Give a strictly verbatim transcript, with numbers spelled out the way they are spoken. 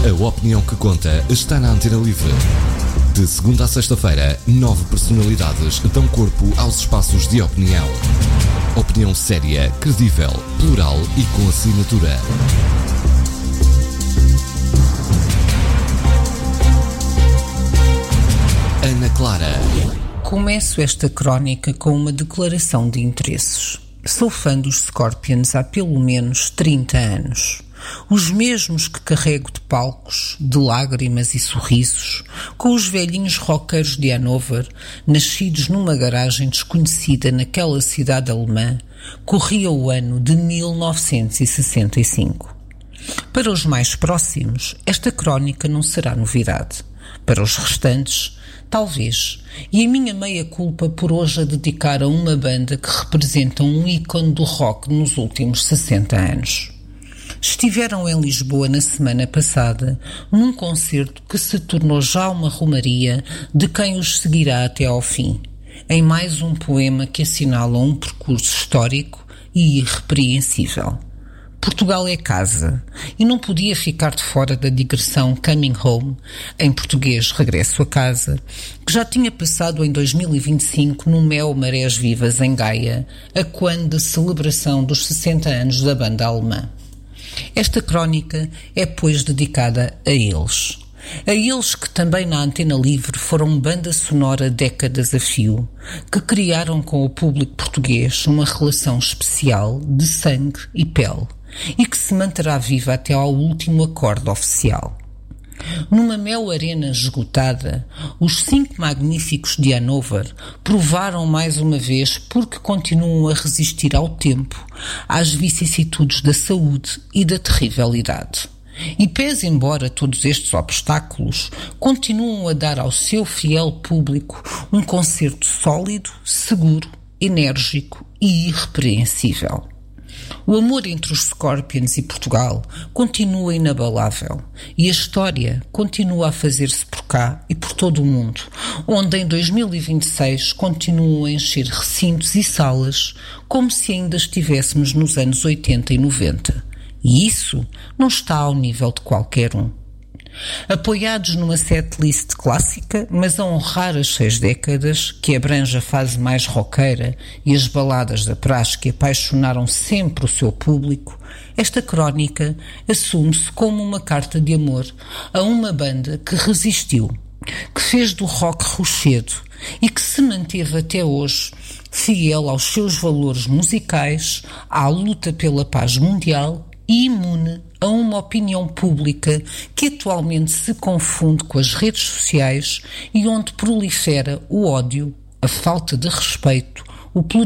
A opinião que conta está na Antena Livre. De segunda a sexta-feira, nove personalidades dão corpo aos espaços de opinião. Opinião séria, credível, plural e com assinatura. Ana Clara. Começo esta crónica com uma declaração de interesses. Sou fã dos Scorpions há pelo menos trinta anos. Os mesmos que carrego de palcos, de lágrimas e sorrisos, com os velhinhos roqueiros de Hanover, nascidos numa garagem desconhecida naquela cidade alemã, corria o ano de mil novecentos e sessenta e cinco. Para os mais próximos, esta crónica não será novidade. Para os restantes, talvez. E a minha meia-culpa por hoje a dedicar a uma banda que representa um ícone do rock nos últimos sessenta anos. Estiveram em Lisboa na semana passada, num concerto que se tornou já uma romaria de quem os seguirá até ao fim, em mais um poema que assinala um percurso histórico e irrepreensível. Portugal é casa, e não podia ficar de fora da digressão Coming Home, em português Regresso a Casa, que já tinha passado em dois mil e vinte e cinco no Mel Marés Vivas em Gaia, a quando da celebração dos sessenta anos da banda alemã. Esta crónica é, pois, dedicada a eles. A eles que também na Antena Livre foram banda sonora décadas a fio, que criaram com o público português uma relação especial de sangue e pele, e que se manterá viva até ao último acorde oficial. Numa Mel Arena esgotada, os cinco magníficos de Hanover provaram mais uma vez porque continuam a resistir ao tempo, às vicissitudes da saúde e da terrível idade. E pese embora todos estes obstáculos, continuam a dar ao seu fiel público um concerto sólido, seguro, enérgico e irrepreensível. O amor entre os Scorpions e Portugal continua inabalável e a história continua a fazer-se por cá e por todo o mundo, onde em dois mil e vinte e seis continuam a encher recintos e salas como se ainda estivéssemos nos anos oitenta e noventa. E isso não está ao nível de qualquer um. Apoiados numa setlist clássica, mas a honrar as seis décadas, que abrange a fase mais roqueira e as baladas da praxe que apaixonaram sempre o seu público, esta crónica assume-se como uma carta de amor a uma banda que resistiu, que fez do rock rochedo e que se manteve até hoje fiel aos seus valores musicais, à luta pela paz mundial e imune a uma opinião pública que atualmente se confunde com as redes sociais e onde prolifera o ódio, a falta de respeito, o